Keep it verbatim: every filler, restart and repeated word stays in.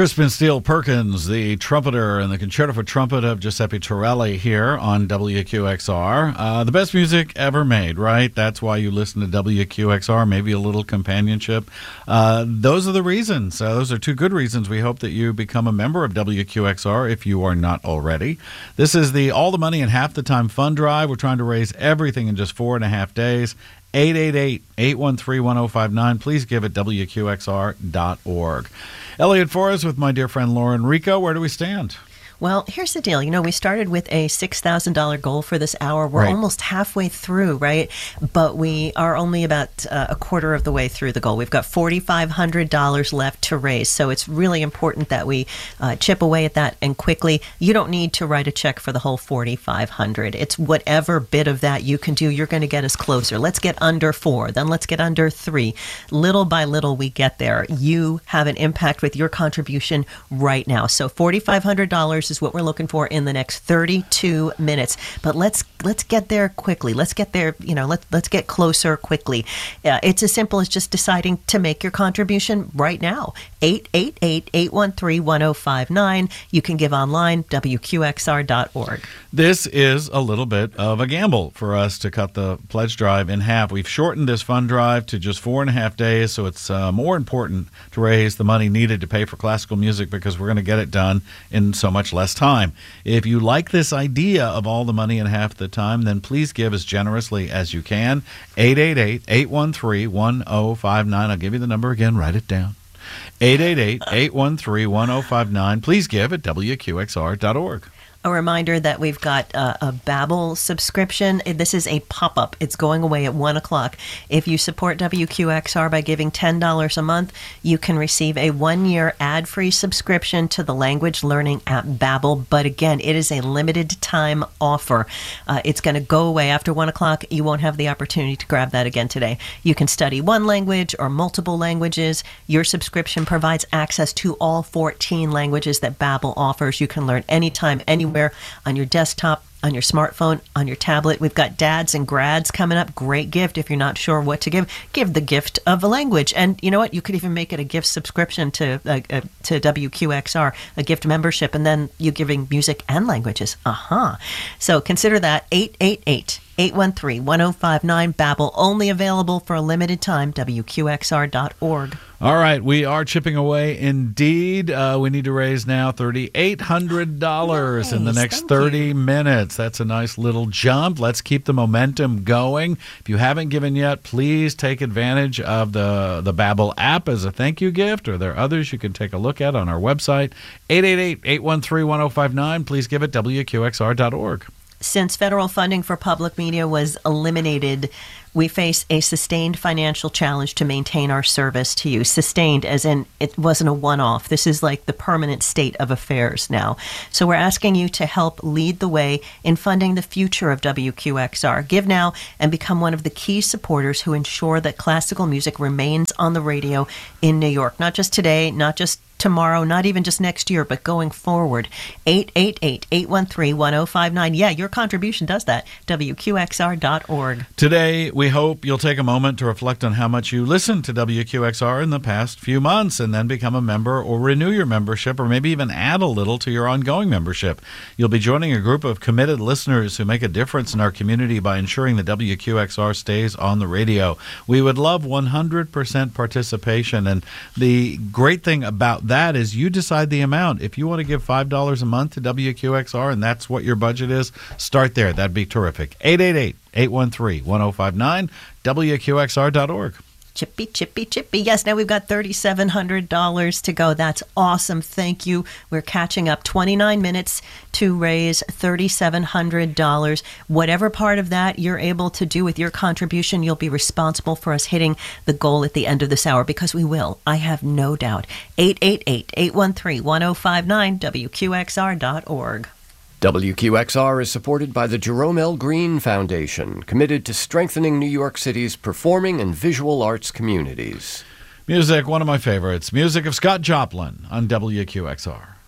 Crispin Steele Perkins, the trumpeter, and the Concerto for Trumpet of Giuseppe Torelli here on W Q X R. Uh, the best music ever made, right? That's why you listen to W Q X R, maybe a little companionship. Uh, those are the reasons. Uh, those are two good reasons. We hope that you become a member of W Q X R if you are not already. This is the All the Money in Half the Time Fund Drive. We're trying to raise everything in just four and a half days. eight eight eight, eight one three, one zero five nine. Please give at W Q X R dot org. Elliot Forrest with my dear friend Lauren Rico. Where do we stand? Well, here's the deal. You know, we started with a six thousand dollars goal for this hour. We're right. almost halfway through, right? But we are only about uh, a quarter of the way through the goal. We've got four thousand five hundred dollars left to raise. So it's really important that we uh, chip away at that and quickly. You don't need to write a check for the whole four thousand five hundred dollars. It's whatever bit of that you can do, you're going to get us closer. Let's get under four, then let's get under three. Little by little, we get there. You have an impact with your contribution right now. So four thousand five hundred dollars is what we're looking for in the next thirty-two minutes. But let's let's get there quickly. Let's get there, you know, let's let's get closer quickly. Uh, it's as simple as just deciding to make your contribution right now. eight eight eight, eight one three, one zero five nine. You can give online, W Q X R dot org. This is a little bit of a gamble for us to cut the pledge drive in half. We've shortened this fund drive to just four and a half days, so it's uh, more important to raise the money needed to pay for classical music because we're going to get it done in so much less time. If you like this idea of all the money in half the time, then please give as generously as you can. eight eight eight, eight one three, one zero five nine. I'll give you the number again. Write it down. eight eight eight, eight one three, one zero five nine. Please give at W Q X R dot org. A reminder that we've got uh, a Babbel subscription. This is a pop-up. It's going away at one o'clock. If you support W Q X R by giving ten dollars a month, you can receive a one-year ad-free subscription to the language learning app Babbel. But again, it is a limited-time offer. Uh, it's going to go away after one o'clock. You won't have the opportunity to grab that again today. You can study one language or multiple languages. Your subscription provides access to all fourteen languages that Babbel offers. You can learn anytime, anywhere. On your desktop, on your smartphone, on your tablet. We've got dads and grads coming up. Great gift if you're not sure what to give. Give the gift of a language. And you know what? You could even make it a gift subscription to uh, uh, to W Q X R, a gift membership, and then you're giving music and languages. Uh-huh. So consider that. eight eight eight, eight one three, one zero five nine. Babbel, only available for a limited time. W Q X R dot org. All right, we are chipping away indeed. Uh, we need to raise now three thousand eight hundred dollars nice, in the next thirty you. minutes. That's a nice little jump. Let's keep the momentum going. If you haven't given yet, please take advantage of the, the Babbel app as a thank you gift, or there are others you can take a look at on our website. eight eight eight, eight one three, one zero five nine. Please give it W Q X R dot org. Since federal funding for public media was eliminated, we face a sustained financial challenge to maintain our service to you. Sustained as in it wasn't a one-off. This is like the permanent state of affairs now. So we're asking you to help lead the way in funding the future of W Q X R. Give now and become one of the key supporters who ensure that classical music remains on the radio in New York. Not just today, not just tomorrow, not even just next year, but going forward. eight eight eight, eight one three, one zero five nine. Yeah, your contribution does that. W Q X R dot org. Today, we hope you'll take a moment to reflect on how much you listened to W Q X R in the past few months and then become a member or renew your membership or maybe even add a little to your ongoing membership. You'll be joining a group of committed listeners who make a difference in our community by ensuring that W Q X R stays on the radio. We would love one hundred percent participation, and the great thing about that is you decide the amount. If you want to give five dollars a month to W Q X R and that's what your budget is, start there. That'd be terrific. eight eight eight, eight one three, one zero five nine, W Q X R dot org. Chippy, chippy, chippy. Yes, now we've got three thousand seven hundred dollars to go. That's awesome. Thank you. We're catching up. twenty-nine minutes to raise three thousand seven hundred dollars. Whatever part of that you're able to do with your contribution, you'll be responsible for us hitting the goal at the end of this hour, because we will. I have no doubt. eight eight eight, eight one three, one zero five nine, W Q X R dot org. W Q X R is supported by the Jerome L. Green Foundation, committed to strengthening New York City's performing and visual arts communities. Music, one of my favorites. Music of Scott Joplin on W Q X R.